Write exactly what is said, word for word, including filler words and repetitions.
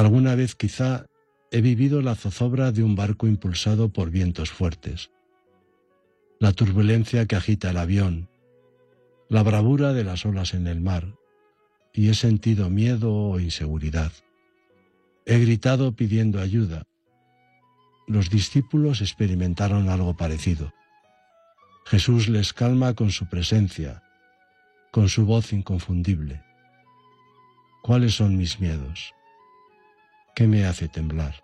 Alguna vez quizá he vivido la zozobra de un barco impulsado por vientos fuertes, la turbulencia que agita el avión, la bravura de las olas en el mar, y he sentido miedo o inseguridad. He gritado pidiendo ayuda. Los discípulos experimentaron algo parecido. Jesús les calma con su presencia, con su voz inconfundible. ¿Cuáles son mis miedos? ¿Qué me hace temblar?